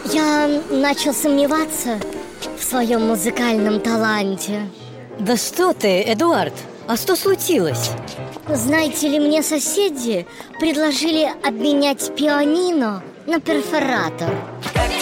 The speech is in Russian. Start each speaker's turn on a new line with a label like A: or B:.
A: Я начал сомневаться в своем музыкальном таланте.
B: Да что ты, Эдуард, а что случилось?
A: Знаете ли, мне соседи предложили обменять пианино на перфоратор.